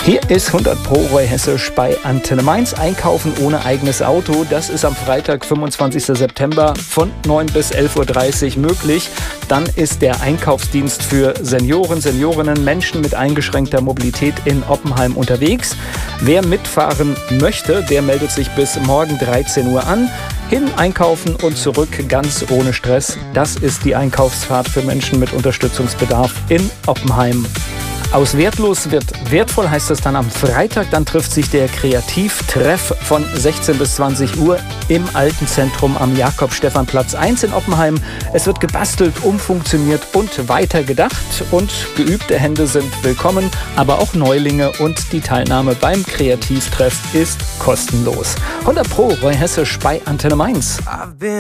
Hier ist 100 Pro Roy Hessisch bei Antenne Mainz. Einkaufen ohne eigenes Auto, das ist am Freitag, 25. September von 9 bis 11.30 Uhr möglich. Dann ist der Einkaufsdienst für Senioren, Seniorinnen, Menschen mit eingeschränkter Mobilität in Oppenheim unterwegs. Wer mitfahren möchte, der meldet sich bis morgen 13 Uhr an. Hin, einkaufen und zurück, ganz ohne Stress. Das ist die Einkaufsfahrt für Menschen mit Unterstützungsbedarf in Oppenheim. Aus wertlos wird wertvoll, heißt es dann am Freitag. Dann trifft sich der Kreativtreff von 16 bis 20 Uhr im Alten Zentrum am Jakob-Stephan-Platz 1 in Oppenheim. Es wird gebastelt, umfunktioniert und weitergedacht. Und geübte Hände sind willkommen, aber auch Neulinge. Und die Teilnahme beim Kreativtreff ist kostenlos. 100 Pro Roy Hessisch bei Antenne Mainz.